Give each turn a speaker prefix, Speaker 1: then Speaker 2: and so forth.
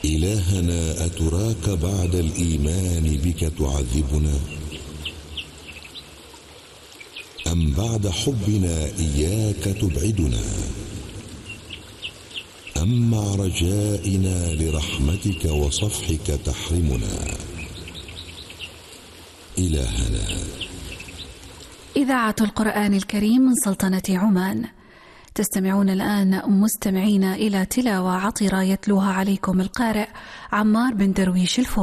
Speaker 1: إلهنا أتراك بعد الإيمان بك تعذبنا؟ أم بعد حبنا إياك تبعدنا؟ أم مع رجائنا لرحمتك وصفحك تحرمنا؟ إلهنا.
Speaker 2: إذاعة القرآن الكريم من سلطنة عمان. تستمعون الآن مستمعين إلى تلاوة عطرة يتلوها عليكم القارئ عمار بن درويش الفور.